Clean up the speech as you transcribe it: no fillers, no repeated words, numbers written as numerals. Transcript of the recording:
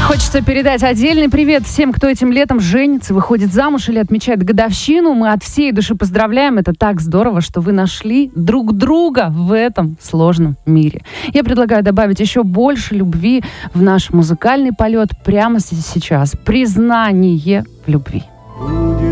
Хочется передать отдельный привет всем, кто этим летом женится, выходит замуж или отмечает годовщину. Мы от всей души поздравляем. Это так здорово, что вы нашли друг друга в этом сложном мире. Я предлагаю добавить еще больше любви в наш музыкальный полет прямо сейчас. Признание в любви.